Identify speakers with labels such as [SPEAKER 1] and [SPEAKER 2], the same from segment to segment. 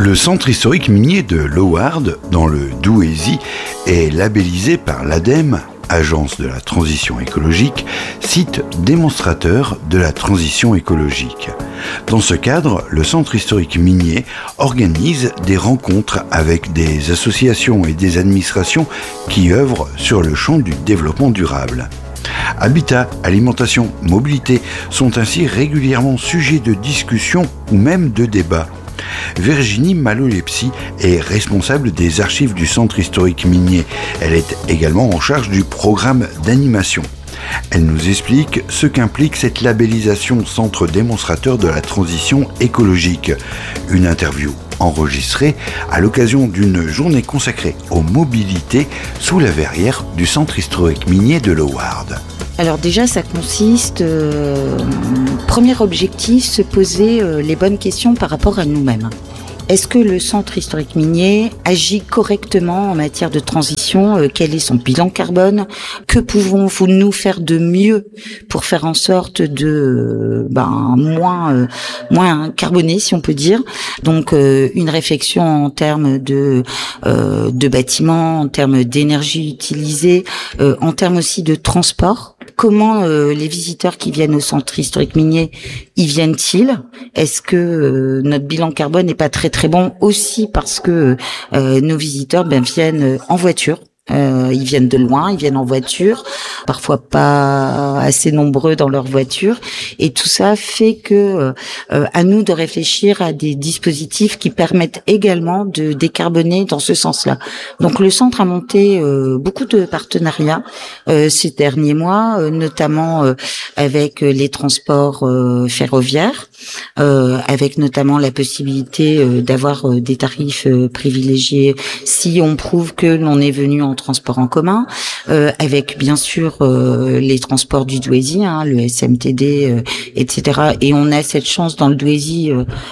[SPEAKER 1] Le centre historique minier de Loward, dans le Douaisis, est labellisé par l'ADEME, Agence de la transition écologique, site démonstrateur de la transition écologique. Dans ce cadre, le centre historique minier organise des rencontres avec des associations et des administrations qui œuvrent sur le champ du développement durable. Habitat, alimentation, mobilité sont ainsi régulièrement sujets de discussion ou même de débat. Virginie Malolepsi est responsable des archives du centre historique minier. Elle est également en charge du programme d'animation. Elle nous explique ce qu'implique cette labellisation centre démonstrateur de la transition écologique. Une interview enregistrée à l'occasion d'une journée consacrée aux mobilités sous la verrière du centre historique minier de Loward.
[SPEAKER 2] Alors déjà, ça consiste, premier objectif, se poser les bonnes questions par rapport à nous-mêmes. Est-ce que le centre historique minier agit correctement en matière de transition ? Quel est son bilan carbone ? Que pouvons-nous faire de mieux pour faire en sorte de moins carboné, si on peut dire ? Donc une réflexion en termes de bâtiments, en termes d'énergie utilisée, en termes aussi de transport. Comment les visiteurs qui viennent au centre historique minier y viennent-ils ? Est-ce que notre bilan carbone n'est pas très bon aussi parce que nos visiteurs viennent en voiture. Ils viennent de loin, ils viennent en voiture, parfois pas assez nombreux dans leur voiture, et tout ça fait que à nous de réfléchir à des dispositifs qui permettent également de décarboner dans ce sens-là. Donc le centre a monté beaucoup de partenariats ces derniers mois, notamment avec les transports ferroviaires, avec notamment la possibilité d'avoir des tarifs privilégiés si on prouve que l'on est venu en transport en commun, avec bien sûr les transports du Douaisis, le SMTD, etc. Et on a cette chance dans le Douaisis,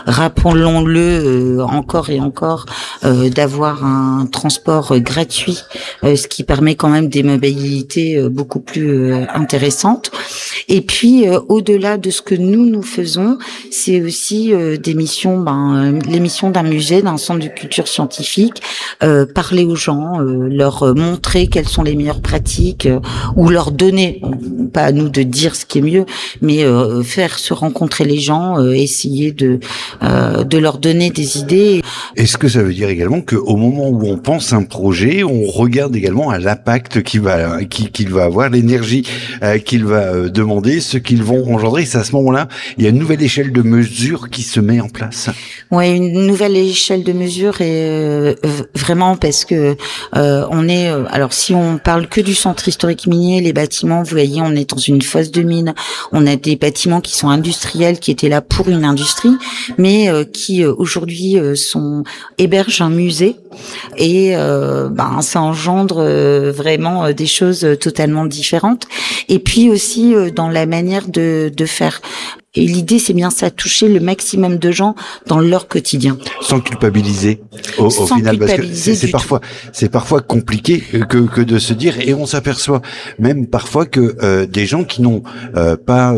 [SPEAKER 2] rappelons-le encore et encore, d'avoir un transport gratuit, ce qui permet quand même des mobilités beaucoup plus intéressantes. Et puis au-delà de ce que nous faisons, c'est aussi des missions, l'émission d'un musée, d'un centre de culture scientifique, parler aux gens, leur montrer quelles sont les meilleures pratiques, ou leur donner, pas à nous de dire ce qui est mieux, mais faire se rencontrer les gens, essayer de leur donner des idées.
[SPEAKER 1] Est-ce que ça veut dire également qu'au moment où on pense un projet, on regarde également à l'impact qu'il va avoir, l'énergie qu'il va demander, ce qu'ils vont engendrer? C'est à ce moment-là, il y a une nouvelle échelle de mesure qui se met en place.
[SPEAKER 2] Ouais, une nouvelle échelle de mesure, et vraiment parce que on est, alors si on parle que du centre historique minier, les bâtiments, vous voyez, on est dans une fosse de mine. On a des bâtiments qui sont industriels, qui étaient là pour une industrie, mais qui aujourd'hui hébergent un musée, et ça engendre vraiment des choses totalement différentes. Et puis aussi dans la manière de faire. Et l'idée, c'est bien ça, toucher le maximum de gens dans leur quotidien.
[SPEAKER 1] Sans culpabiliser, au final, parce que c'est parfois compliqué que de se dire, et on s'aperçoit même parfois que des gens qui n'ont pas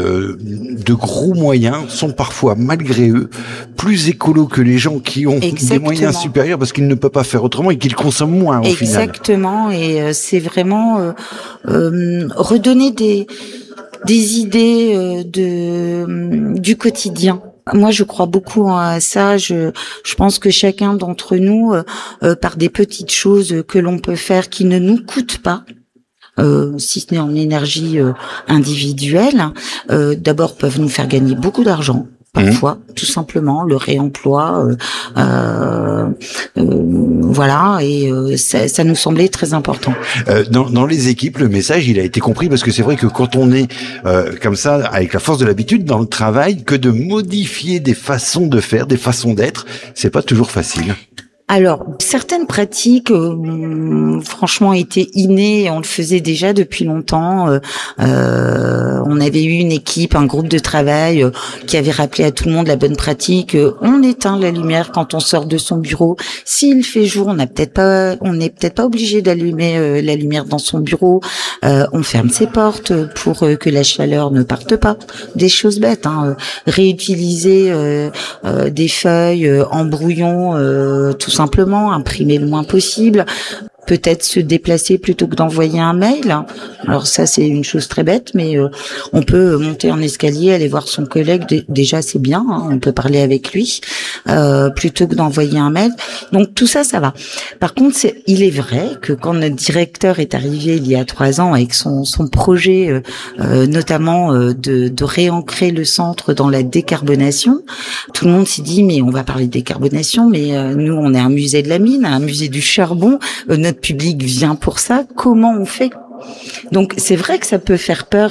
[SPEAKER 1] de gros moyens sont parfois, malgré eux, plus écolos que les gens qui ont des moyens supérieurs, parce qu'ils ne peuvent pas faire autrement et qu'ils consomment moins au final.
[SPEAKER 2] Exactement, et c'est vraiment redonner des idées du quotidien. Moi, je crois beaucoup à ça. Je pense que chacun d'entre nous, par des petites choses que l'on peut faire qui ne nous coûtent pas, si ce n'est en énergie individuelle, d'abord peuvent nous faire gagner beaucoup d'argent. Parfois, tout simplement, le réemploi, voilà, et ça nous semblait très important.
[SPEAKER 1] Dans les équipes, le message, il a été compris, parce que c'est vrai que quand on est comme ça, avec la force de l'habitude dans le travail, que de modifier des façons de faire, des façons d'être, c'est pas toujours facile.
[SPEAKER 2] Alors, certaines pratiques, franchement, étaient innées. On le faisait déjà depuis longtemps. On avait eu une équipe, un groupe de travail qui avait rappelé à tout le monde la bonne pratique. On éteint la lumière quand on sort de son bureau. S'il fait jour, on n'est peut-être pas obligé d'allumer la lumière dans son bureau. On ferme ses portes pour que la chaleur ne parte pas. Des choses bêtes. Réutiliser des feuilles en brouillon, tout simplement, imprimer le moins possible. Peut-être se déplacer plutôt que d'envoyer un mail. Alors ça, c'est une chose très bête, mais on peut monter en escalier, aller voir son collègue. Déjà, c'est bien, on peut parler avec lui plutôt que d'envoyer un mail. Donc tout ça, ça va. Par contre, il est vrai que quand notre directeur est arrivé il y a 3 ans avec son projet, notamment de réancrer le centre dans la décarbonation, tout le monde s'est dit mais on va parler de décarbonation, mais nous on est un musée de la mine, un musée du charbon. Notre public vient pour ça. Comment on fait? Donc c'est vrai que ça peut faire peur,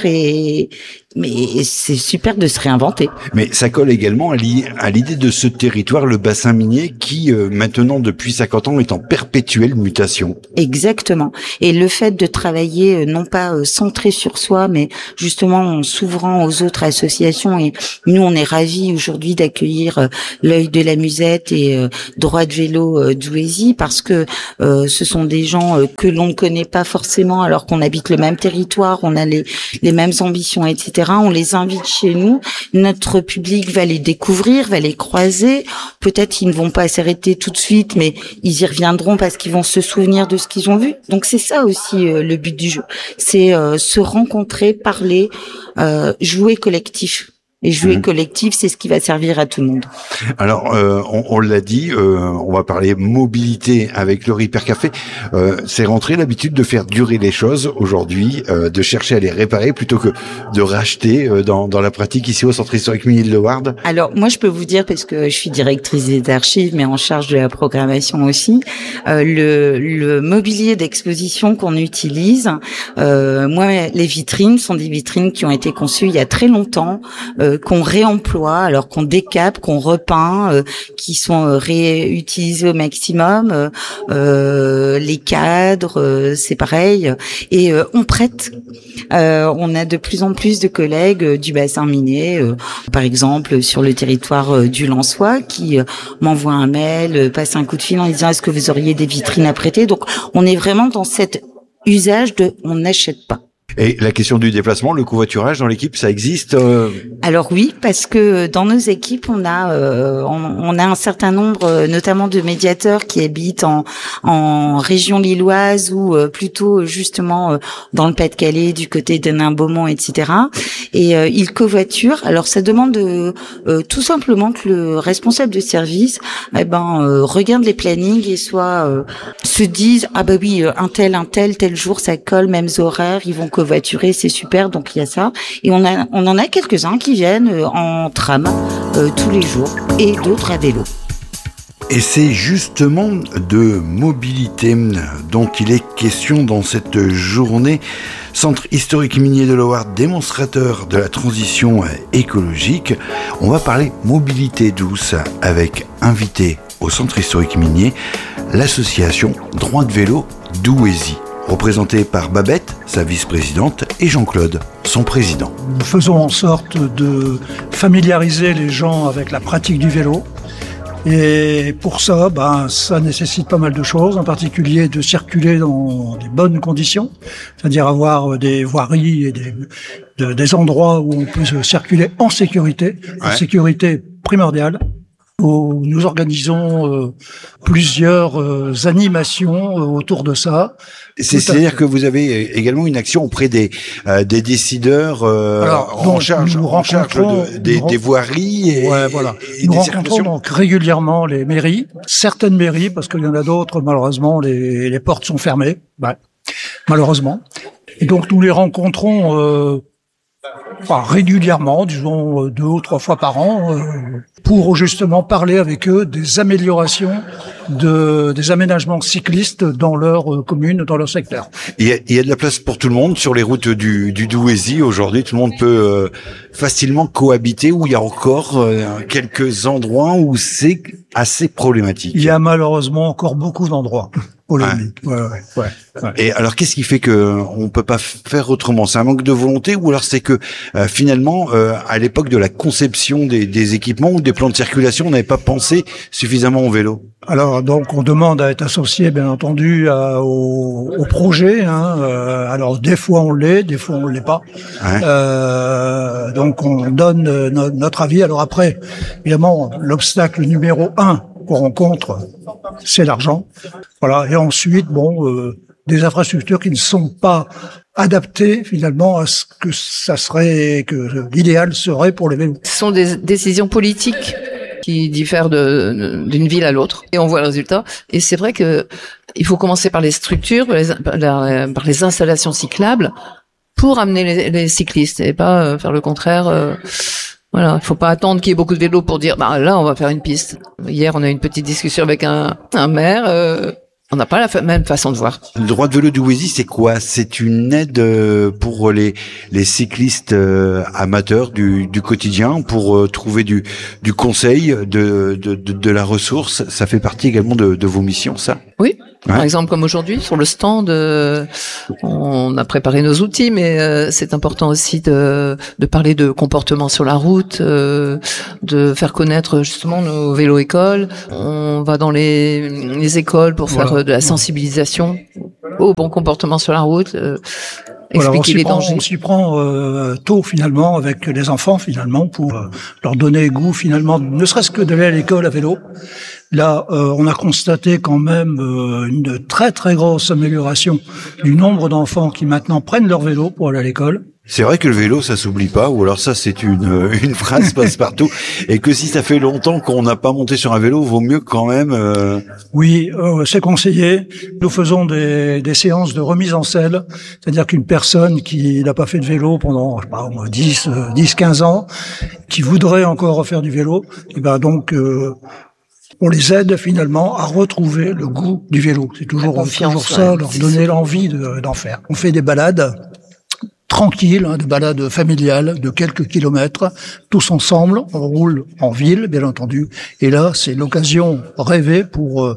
[SPEAKER 2] mais c'est super de se réinventer.
[SPEAKER 1] Mais ça colle également à l'idée de ce territoire, le bassin minier, qui maintenant depuis 50 ans est en perpétuelle mutation.
[SPEAKER 2] Exactement. Et le fait de travailler non pas centré sur soi, mais justement en s'ouvrant aux autres associations. Et nous, on est ravis aujourd'hui d'accueillir l'œil de la Musette et Droit de vélo Douaisis, parce que ce sont des gens que l'on ne connaît pas forcément, alors qu'on habite le même territoire, on a les mêmes ambitions, etc. On les invite chez nous, notre public va les découvrir, va les croiser. Peut-être ils ne vont pas s'arrêter tout de suite, mais ils y reviendront parce qu'ils vont se souvenir de ce qu'ils ont vu. Donc c'est ça aussi le but du jeu, c'est se rencontrer, parler, jouer collectif. Et jouer collectif, c'est ce qui va servir à tout le monde.
[SPEAKER 1] Alors, on l'a dit, on va parler mobilité avec le Repair Café. C'est rentré l'habitude de faire durer les choses aujourd'hui, de chercher à les réparer plutôt que de racheter dans la pratique ici au Centre historique minier de Leeuwarden.
[SPEAKER 2] Alors, moi, je peux vous dire, parce que je suis directrice des archives, mais en charge de la programmation aussi, le mobilier d'exposition qu'on utilise, moi, les vitrines sont des vitrines qui ont été conçues il y a très longtemps, qu'on réemploie, alors qu'on décape, qu'on repeint, qui sont réutilisés au maximum. Les cadres, c'est pareil. Et on prête. On a de plus en plus de collègues du bassin minier, par exemple sur le territoire du Lensois, qui m'envoient un mail, passent un coup de fil en disant est-ce que vous auriez des vitrines à prêter. Donc on est vraiment dans cet usage de on n'achète pas.
[SPEAKER 1] Et la question du déplacement, le covoiturage dans l'équipe, ça existe
[SPEAKER 2] Alors oui, parce que dans nos équipes, on a un certain nombre, notamment de médiateurs qui habitent en région lilloise ou plutôt justement dans le Pas-de-Calais, du côté de Nain-Beaumont, etc. Et ils covoiturent. Alors ça demande tout simplement que le responsable de service, regarde les plannings et soit se dise ah bah oui, un tel jour ça colle, mêmes horaires, ils vont covoiturer, c'est super, donc il y a ça. Et on en a quelques-uns qui viennent en tram tous les jours et d'autres à vélo.
[SPEAKER 1] Et c'est justement de mobilité dont il est question dans cette journée. Centre historique minier de Leeuwarden, démonstrateur de la transition écologique. On va parler mobilité douce avec invité au Centre historique minier, l'association Droit de vélo Douaisis, représentée par Babette, sa vice-présidente, et Jean-Claude, son président.
[SPEAKER 3] Nous faisons en sorte de familiariser les gens avec la pratique du vélo. Et pour ça, ça nécessite pas mal de choses, en particulier de circuler dans des bonnes conditions, c'est-à-dire avoir des voiries et des endroits où on peut circuler en sécurité, en sécurité primordiale. Où nous organisons plusieurs animations autour de ça.
[SPEAKER 1] C'est-à-dire que vous avez également une action auprès des décideurs en charge des voiries et, et
[SPEAKER 3] nous
[SPEAKER 1] des
[SPEAKER 3] rencontrons donc régulièrement les mairies, certaines mairies, parce qu'il y en a d'autres, malheureusement, les portes sont fermées, malheureusement. Et donc nous les rencontrons régulièrement, disons 2 ou 3 fois par an, pour justement parler avec eux des améliorations des aménagements cyclistes dans leur commune, dans leur secteur.
[SPEAKER 1] Il y a de la place pour tout le monde sur les routes du Douaisis. Aujourd'hui, tout le monde peut facilement cohabiter, où il y a encore quelques endroits où c'est assez problématique.
[SPEAKER 3] Il y a malheureusement encore beaucoup d'endroits polémiques. Ouais.
[SPEAKER 1] Et alors, qu'est-ce qui fait que on peut pas faire autrement? C'est un manque de volonté, ou alors c'est que finalement, à l'époque de la conception des équipements ou des plans de circulation, on n'avait pas pensé suffisamment au vélo?
[SPEAKER 3] Alors donc on demande à être associé bien entendu au projet. Alors des fois on l'est, des fois on l'est pas. Ouais. Donc on donne notre avis. Alors après, évidemment, l'obstacle numéro 1 qu'on rencontre, c'est l'argent. Voilà. Et ensuite, des infrastructures qui ne sont pas adaptées finalement à ce que l'idéal serait pour les vélos.
[SPEAKER 4] Ce sont des décisions politiques qui diffèrent d'une ville à l'autre, et on voit le résultat. Et c'est vrai que il faut commencer par les structures, par les installations cyclables, pour amener les cyclistes, et pas faire le contraire. Voilà, il faut pas attendre qu'il y ait beaucoup de vélos pour dire là on va faire une piste. Hier on a eu une petite discussion avec un maire. On n'a pas la même façon de voir.
[SPEAKER 1] Le droit de vélo du Douaisis, c'est quoi? C'est une aide pour les cyclistes amateurs du quotidien, pour trouver du conseil, de la ressource. Ça fait partie également de vos missions, ça?
[SPEAKER 4] Oui. Par exemple, comme aujourd'hui, sur le stand, on a préparé nos outils, mais c'est important aussi de parler de comportement sur la route, de faire connaître justement nos vélos-écoles. On va dans les écoles pour faire de la sensibilisation au bon comportement sur la route. Expliquer les dangers.
[SPEAKER 3] On s'y prend tôt finalement avec les enfants finalement pour leur donner goût finalement, ne serait-ce que d'aller à l'école à vélo. Là, on a constaté quand même une très très grosse amélioration du nombre d'enfants qui maintenant prennent leur vélo pour aller à l'école.
[SPEAKER 1] C'est vrai que le vélo, ça s'oublie pas, ou alors ça, c'est une phrase passe-partout, et que si ça fait longtemps qu'on n'a pas monté sur un vélo, vaut mieux quand même...
[SPEAKER 3] Oui, c'est conseillé. Nous faisons des séances de remise en selle, c'est-à-dire qu'une personne qui n'a pas fait de vélo pendant, 10-15 ans, qui voudrait encore refaire du vélo, et ben donc... on les aide finalement à retrouver le goût du vélo. C'est toujours ça, leur donner l'envie d'en faire. On fait des balades tranquilles, des balades familiales de quelques kilomètres, tous ensemble. On roule en ville, bien entendu. Et là, c'est l'occasion rêvée pour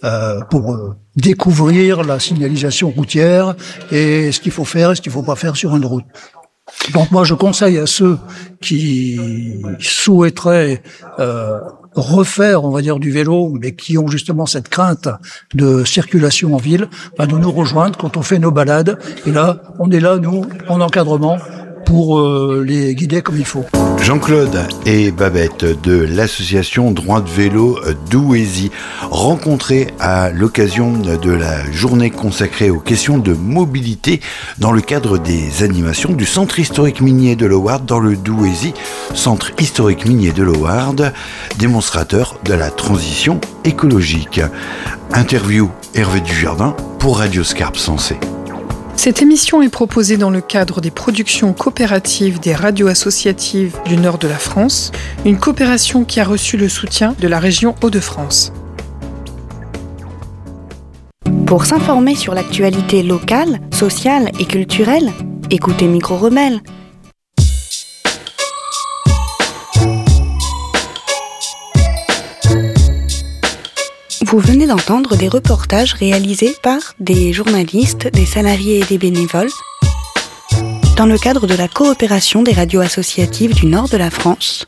[SPEAKER 3] découvrir la signalisation routière et ce qu'il faut faire et ce qu'il faut pas faire sur une route. Donc moi, je conseille à ceux qui souhaiteraient refaire, on va dire, du vélo, mais qui ont justement cette crainte de circulation en ville, de nous rejoindre quand on fait nos balades. Et là, on est là, nous, en encadrement, pour les guider comme il faut.
[SPEAKER 1] Jean-Claude et Babette de l'association Droit de Vélo Douaisis, rencontrés à l'occasion de la journée consacrée aux questions de mobilité dans le cadre des animations du Centre historique minier de Loward dans le Douaisis, Centre historique minier de Loward, démonstrateur de la transition écologique. Interview Hervé Dujardin pour Radio Scarpe Sensée.
[SPEAKER 5] Cette émission est proposée dans le cadre des productions coopératives des radios associatives du nord de la France, une coopération qui a reçu le soutien de la région Hauts-de-France.
[SPEAKER 6] Pour s'informer sur l'actualité locale, sociale et culturelle, écoutez Micro Rebelle. Vous venez d'entendre des reportages réalisés par des journalistes, des salariés et des bénévoles dans le cadre de la coopération des radios associatives du nord de la France.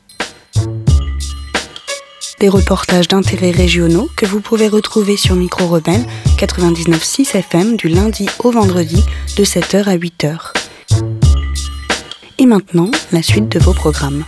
[SPEAKER 6] Des reportages d'intérêts régionaux que vous pouvez retrouver sur Micro Rebelle 99.6 FM du lundi au vendredi de 7h à 8h. Et maintenant, la suite de vos programmes.